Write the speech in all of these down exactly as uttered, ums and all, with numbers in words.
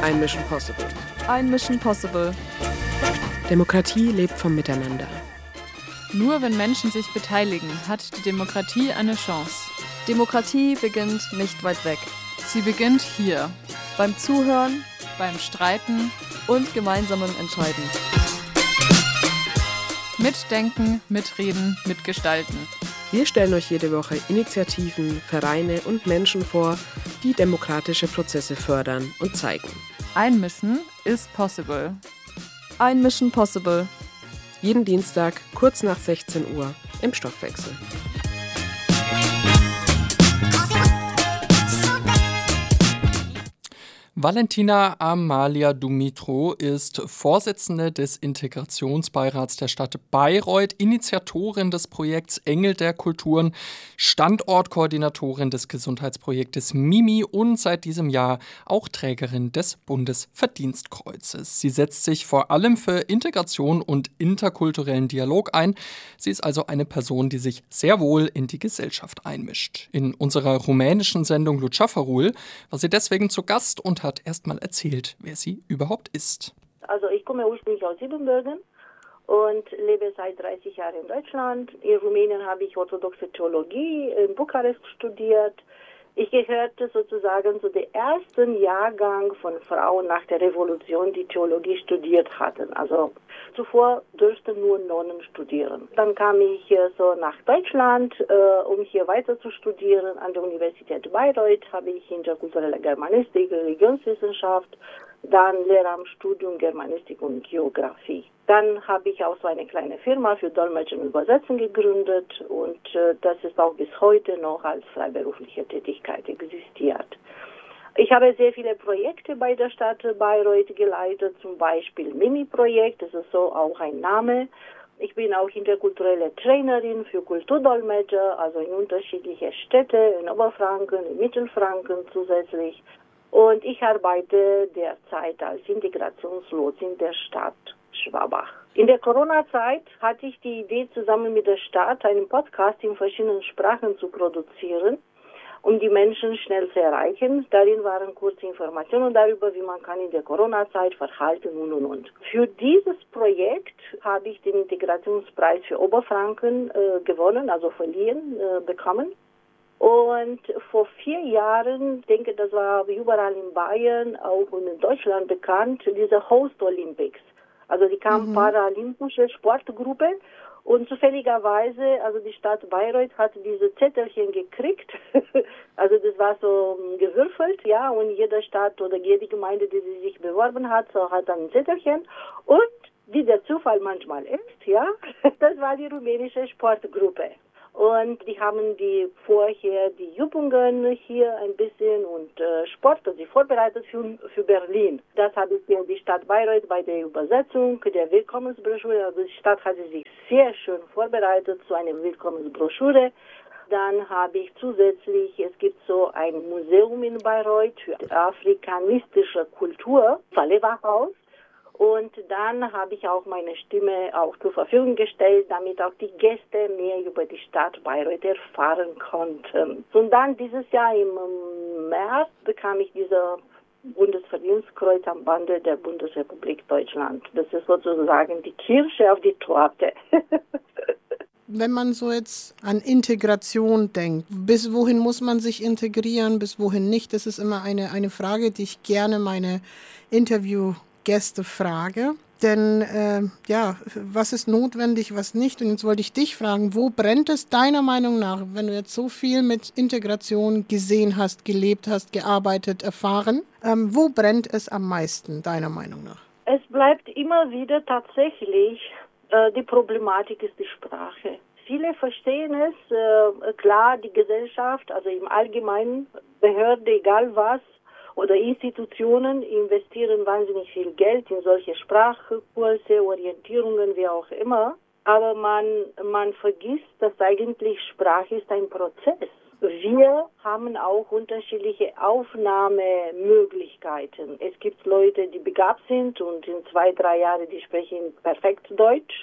Ein Mission Possible. Ein Mission Possible. Demokratie lebt vom Miteinander. Nur wenn Menschen sich beteiligen, hat die Demokratie eine Chance. Demokratie beginnt nicht weit weg. Sie beginnt hier. Beim Zuhören, beim Streiten und gemeinsamem Entscheiden. Mitdenken, mitreden, mitgestalten. Wir stellen euch jede Woche Initiativen, Vereine und Menschen vor, die demokratische Prozesse fördern und zeigen. Ein Mission ist possible. Ein Mission Possible. Jeden Dienstag kurz nach sechzehn Uhr im Stoffwechsel. Valentina Amalia Dumitru ist Vorsitzende des Integrationsbeirats der Stadt Bayreuth, Initiatorin des Projekts Engel der Kulturen, Standortkoordinatorin des Gesundheitsprojektes MIMI und seit diesem Jahr auch Trägerin des Bundesverdienstkreuzes. Sie setzt sich vor allem für Integration und interkulturellen Dialog ein. Sie ist also eine Person, die sich sehr wohl in die Gesellschaft einmischt. In unserer rumänischen Sendung Luceafărul war sie deswegen zu Gast und hat erstmal erzählt, wer sie überhaupt ist. Also ich komme ursprünglich aus Siebenbürgen und lebe seit dreißig Jahren in Deutschland. In Rumänien habe ich orthodoxe Theologie in Bukarest studiert. Ich gehörte sozusagen zu dem ersten Jahrgang von Frauen nach der Revolution, die Theologie studiert hatten. Also zuvor durften nur Nonnen studieren. Dann kam ich so nach Deutschland, äh, um hier weiter zu studieren. An der Universität Bayreuth habe ich interkulturelle Germanistik, Religionswissenschaft, dann Lehramtsstudium Germanistik und Geografie. Dann habe ich auch so eine kleine Firma für Dolmetschen und Übersetzen gegründet und äh, das ist auch bis heute noch als freiberufliche Tätigkeit existiert. Ich habe sehr viele Projekte bei der Stadt Bayreuth geleitet, zum Beispiel MIMI-Projekt, das ist so auch ein Name. Ich bin auch interkulturelle Trainerin für Kulturdolmetscher, also in unterschiedliche Städte, in Oberfranken, in Mittelfranken zusätzlich. Und ich arbeite derzeit als Integrationslotsin der Stadt Schwabach. In der Corona-Zeit hatte ich die Idee, zusammen mit der Stadt einen Podcast in verschiedenen Sprachen zu produzieren, um die Menschen schnell zu erreichen. Darin waren kurze Informationen darüber, wie man kann in der Corona-Zeit verhalten und und und. Für dieses Projekt habe ich den Integrationspreis für Oberfranken äh, gewonnen, also verliehen äh, bekommen. Und vor vier Jahren, ich denke, das war überall in Bayern, auch in Deutschland bekannt, diese Host Olympics. Also die kam mhm. paralympische Sportgruppe und zufälligerweise, also die Stadt Bayreuth hat diese Zettelchen gekriegt. Also das war so gewürfelt, ja, und jede Stadt oder jede Gemeinde, die sie sich beworben hat, so hat dann ein Zettelchen. Und wie der Zufall manchmal ist, ja, das war die rumänische Sportgruppe. Und die haben die vorher die Übungen hier ein bisschen und äh, Sport, also sie vorbereitet für, für Berlin. Das habe ich für die Stadt Bayreuth bei der Übersetzung der Willkommensbroschüre. Also die Stadt hatte sich sehr schön vorbereitet zu einer Willkommensbroschüre. Dann habe ich zusätzlich, es gibt so ein Museum in Bayreuth für afrikanistische Kultur, Faleva-Haus. Und dann habe ich auch meine Stimme auch zur Verfügung gestellt, damit auch die Gäste mehr über die Stadt Bayreuth erfahren konnten. Und dann dieses Jahr im März bekam ich dieses Bundesverdienstkreuz am Bande der Bundesrepublik Deutschland. Das ist sozusagen die Kirsche auf die Torte. Wenn man so jetzt an Integration denkt, bis wohin muss man sich integrieren, bis wohin nicht, das ist immer eine, eine Frage, die ich gerne meine Interviewgäste frage. Denn äh, ja, was ist notwendig, was nicht? Und jetzt wollte ich dich fragen, wo brennt es deiner Meinung nach, wenn du jetzt so viel mit Integration gesehen hast, gelebt hast, gearbeitet, erfahren, ähm, wo brennt es am meisten deiner Meinung nach? Es bleibt immer wieder tatsächlich, äh, die Problematik ist die Sprache. Viele verstehen es, äh, klar, die Gesellschaft, also im Allgemeinen, Behörde, egal was, oder Institutionen investieren wahnsinnig viel Geld in solche Sprachkurse, Orientierungen, wie auch immer. Aber man, man vergisst, dass eigentlich Sprache ist ein Prozess. Wir haben auch unterschiedliche Aufnahmemöglichkeiten. Es gibt Leute, die begabt sind und in zwei, drei Jahren, die sprechen perfekt Deutsch.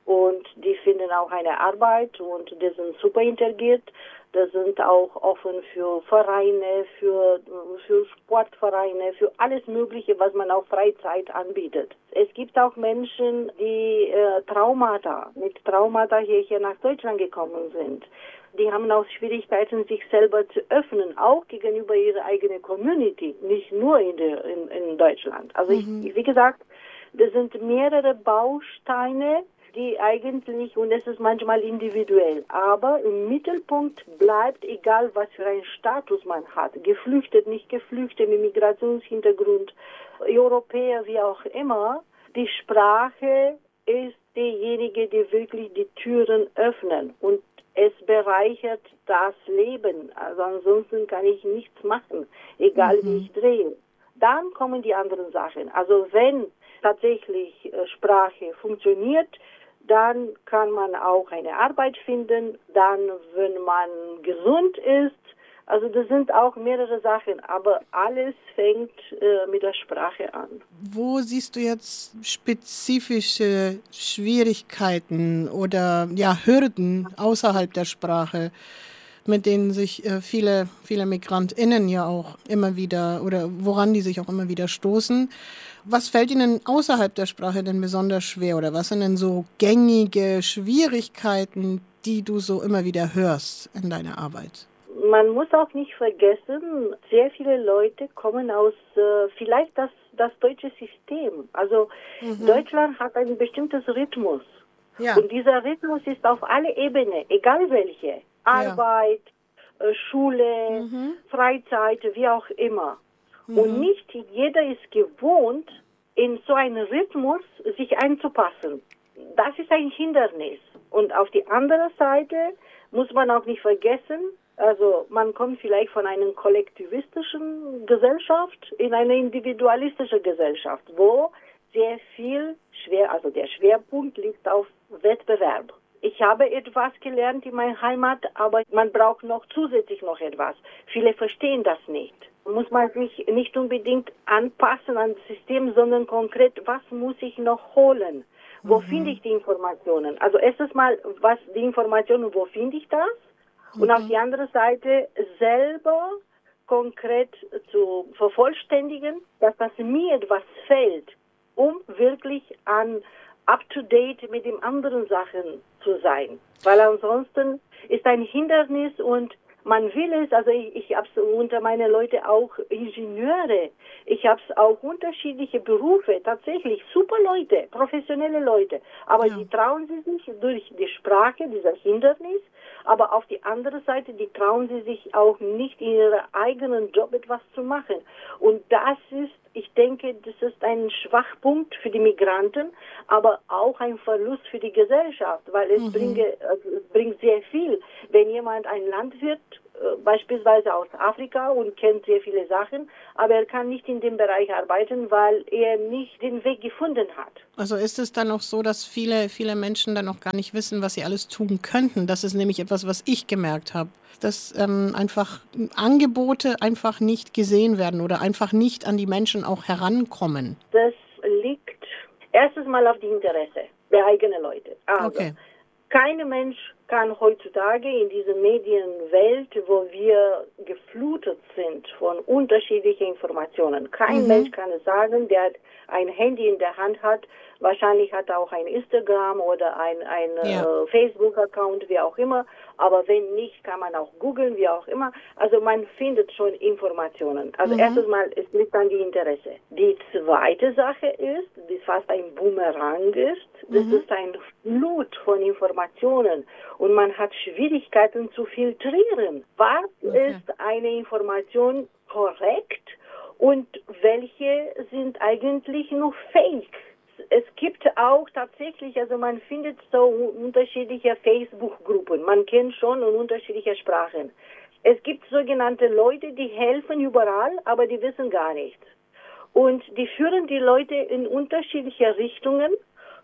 Und die finden auch eine Arbeit und die sind super integriert. Die sind auch offen für Vereine, für, für Sportvereine, für alles Mögliche, was man auf Freizeit anbietet. Es gibt auch Menschen, die äh, Traumata, mit Traumata hierher nach Deutschland gekommen sind. Die haben auch Schwierigkeiten, sich selber zu öffnen, auch gegenüber ihrer eigenen Community, nicht nur in, der, in, in Deutschland. Also mhm. ich, wie gesagt, das sind mehrere Bausteine, die eigentlich, und es ist manchmal individuell, aber im Mittelpunkt bleibt, egal was für einen Status man hat, geflüchtet, nicht geflüchtet, mit Migrationshintergrund, Europäer, wie auch immer, die Sprache ist diejenige, die wirklich die Türen öffnen und es bereichert das Leben. Also ansonsten kann ich nichts machen, egal mhm. wie ich drehe. Dann kommen die anderen Sachen. Also wenn tatsächlich äh, Sprache funktioniert, dann kann man auch eine Arbeit finden, dann, wenn man gesund ist. Also das sind auch mehrere Sachen, aber alles fängt äh, mit der Sprache an. Wo siehst du jetzt spezifische Schwierigkeiten oder ja, Hürden außerhalb der Sprache, mit denen sich äh, viele, viele MigrantInnen ja auch immer wieder oder woran die sich auch immer wieder stoßen? Was fällt Ihnen außerhalb der Sprache denn besonders schwer oder was sind denn so gängige Schwierigkeiten, die du so immer wieder hörst in deiner Arbeit? Man muss auch nicht vergessen, sehr viele Leute kommen aus äh, vielleicht das, das deutsche System. Also mhm. Deutschland hat ein bestimmtes Rhythmus. Ja. Und dieser Rhythmus ist auf alle Ebenen, egal welche. Arbeit, ja. äh, Schule, mhm. Freizeit, wie auch immer. Mhm. Und nicht jeder ist gewohnt, in so einen Rhythmus sich einzupassen. Das ist ein Hindernis. Und auf die andere Seite muss man auch nicht vergessen, also man kommt vielleicht von einer kollektivistischen Gesellschaft in eine individualistische Gesellschaft, wo sehr viel schwer, also der Schwerpunkt liegt auf Wettbewerb. Ich habe etwas gelernt in meiner Heimat, aber man braucht noch zusätzlich noch etwas. Viele verstehen das nicht. Muss man sich nicht unbedingt anpassen an das System, sondern konkret, was muss ich noch holen? Wo mhm. finde ich die Informationen? Also erstens mal, was die Informationen, wo finde ich das? Und mhm. auf die andere Seite selber konkret zu vervollständigen, dass das mir etwas fällt, um wirklich an up-to-date mit den anderen Sachen zu sein. Weil ansonsten ist ein Hindernis und man will es, also ich, ich habe es unter meine Leute auch Ingenieure, ich habe es auch unterschiedliche Berufe, tatsächlich super Leute, professionelle Leute, aber ja. die trauen sie sich durch die Sprache, dieser Hindernis, aber auf die andere Seite, die trauen sie sich auch nicht in ihrem eigenen Job etwas zu machen. Und das ist, ich denke, das ist ein Schwachpunkt für die Migranten, aber auch ein Verlust für die Gesellschaft, weil es, mhm. bringe, also es bringt sehr viel. Wenn jemand ein Landwirt, äh, beispielsweise aus Afrika und kennt sehr viele Sachen, aber er kann nicht in dem Bereich arbeiten, weil er nicht den Weg gefunden hat. Also ist es dann auch so, dass viele, viele Menschen dann auch gar nicht wissen, was sie alles tun könnten? Das ist nämlich etwas, was ich gemerkt habe, dass ähm, einfach Angebote einfach nicht gesehen werden oder einfach nicht an die Menschen auch herankommen. Das liegt erstens mal auf die Interesse der eigenen Leute. Also, okay. Kein Mensch kann heutzutage in dieser Medienwelt, wo wir geflutet sind von unterschiedlichen Informationen, kein mhm. Mensch kann es sagen, der ein Handy in der Hand hat, wahrscheinlich hat er auch ein Instagram oder ein, ein ja. äh, Facebook-Account, wie auch immer, aber wenn nicht, kann man auch googeln, wie auch immer. Also man findet schon Informationen. Also mhm. erstens mal, es liegt an die Interesse. Die zweite Sache ist, die fast ein Boomerang ist, das mhm. ist ein Flut von Informationen und man hat Schwierigkeiten zu filtrieren. Was okay. ist eine Information korrekt und welche sind eigentlich nur Fake? Es gibt auch tatsächlich, also man findet so unterschiedliche Facebook-Gruppen, man kennt schon in unterschiedliche Sprachen. Es gibt sogenannte Leute, die helfen überall, aber die wissen gar nichts. Und die führen die Leute in unterschiedliche Richtungen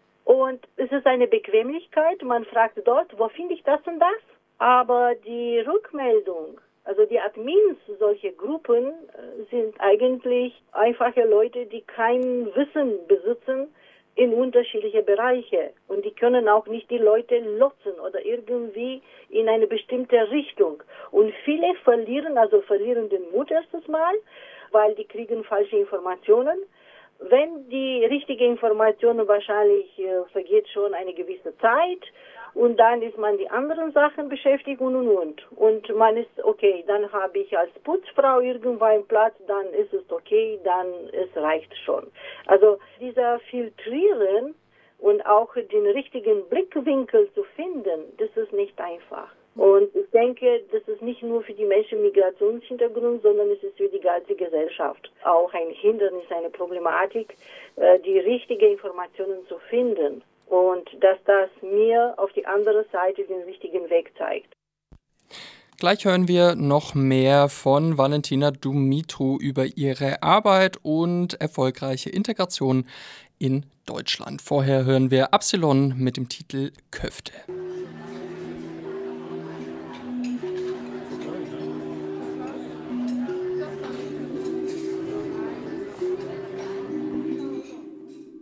und es ist eine Bequemlichkeit, man fragt dort, wo finde ich das und das? Aber die Rückmeldung, also die Admins solcher Gruppen sind eigentlich einfache Leute, die kein Wissen besitzen in unterschiedliche Bereiche. Und die können auch nicht die Leute lotsen oder irgendwie in eine bestimmte Richtung. Und viele verlieren, also verlieren den Mut erstes Mal, weil die kriegen falsche Informationen. Wenn die richtige Information wahrscheinlich äh, vergeht schon eine gewisse Zeit und dann ist man die anderen Sachen beschäftigt und und und. Und man ist, okay, dann habe ich als Putzfrau irgendwo einen Platz, dann ist es okay, dann es reicht schon. Also dieser Filtrieren und auch den richtigen Blickwinkel zu finden, das ist nicht einfach. Und ich denke, das ist nicht nur für die Menschen mit Migrationshintergrund, sondern es ist für die ganze Gesellschaft auch ein Hindernis, eine Problematik, die richtigen Informationen zu finden. Und dass das mir auf die andere Seite den richtigen Weg zeigt. Gleich hören wir noch mehr von Valentina Dumitru über ihre Arbeit und erfolgreiche Integration in Deutschland. Vorher hören wir Absilon mit dem Titel Köfte.